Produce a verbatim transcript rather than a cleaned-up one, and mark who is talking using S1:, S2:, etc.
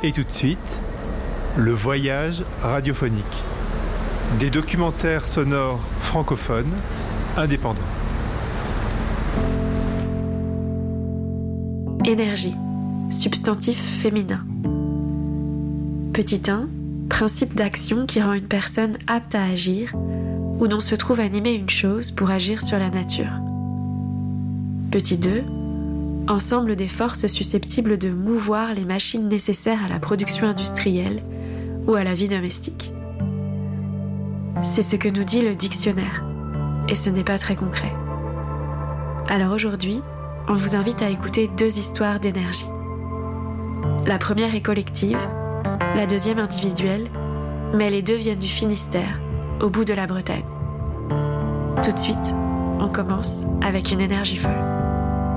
S1: Et tout de suite, le voyage radiophonique. Des documentaires sonores francophones indépendants.
S2: Énergie, substantif féminin. Petit un, principe d'action qui rend une personne apte à agir, où l'on se trouve animer une chose pour agir sur la nature. Petit deux, ensemble des forces susceptibles de mouvoir les machines nécessaires à la production industrielle ou à la vie domestique. C'est ce que nous dit le dictionnaire, et ce n'est pas très concret. Alors aujourd'hui, on vous invite à écouter deux histoires d'énergie. La première est collective, la deuxième individuelle, mais les deux viennent du Finistère, au bout de la Bretagne. Tout de suite, on commence avec une énergie folle.